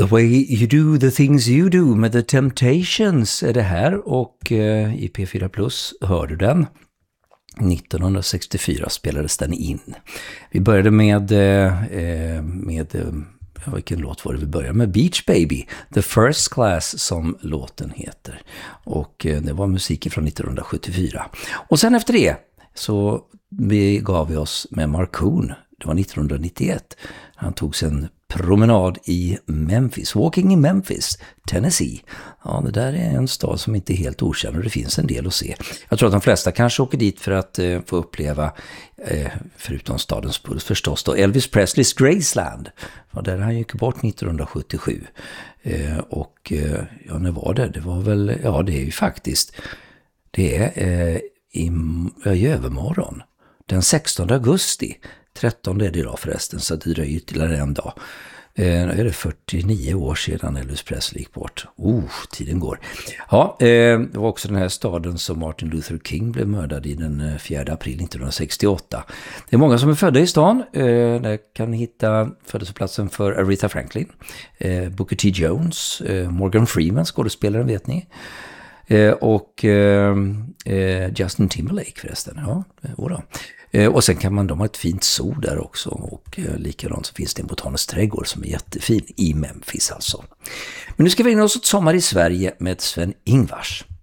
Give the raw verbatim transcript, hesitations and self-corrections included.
The way you do the things you do med The Temptations är det här, och eh, i P fyra Plus hör du den. nittonhundrasextiofyra spelades den in. Vi började med, eh, med eh, vilken låt var det vi började med? Beach Baby, The First Class som låten heter. Och eh, det var musik från nittonhundrasjuttiofyra. Och sen efter det så begav vi oss med Marcoon. Det var nittonhundranittioett. Han tog sig en promenad i Memphis, Walking in Memphis, Tennessee. Ja, det där är en stad som inte är helt okänd och det finns en del att se. Jag tror att de flesta kanske åker dit för att eh, få uppleva, eh, förutom stadens puls förstås då, Elvis Presleys Graceland. Ja, där han gick bort nittonhundrasjuttiosju. Eh, och eh, ja, när var det? Det var väl, ja det är ju faktiskt, det är eh, i, i övermorgon, den sextonde augusti. trettonde är det idag förresten, så det dröjer ytterligare en dag. Eh, är det fyrtionio år sedan Elvis Presley gick bort. Oh, tiden går. Ja, eh, det var också den här staden som Martin Luther King blev mördad i den fjärde april nittonhundrasextioåtta. Det är många som är födda i stan. Eh, där kan ni hitta födelseplatsen för Aretha Franklin, eh, Booker T. Jones, eh, Morgan Freeman, skådespelaren vet ni. Eh, och eh, Justin Timberlake förresten. Ja, åra. Och sen kan man, de ha ett fint zoo där också, och eh, likadant så finns det en botanisk trädgård som är jättefin i Memphis alltså. Men nu ska vi in oss ett sommar i Sverige med Sven Ingvars.